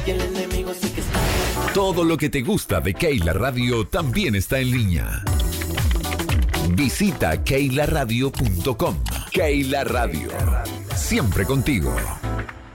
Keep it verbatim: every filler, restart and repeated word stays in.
Y el enemigo sí que está. Todo lo que te gusta de Keila Radio también está en línea. Visita keila radio punto com. Keila Radio. Siempre contigo.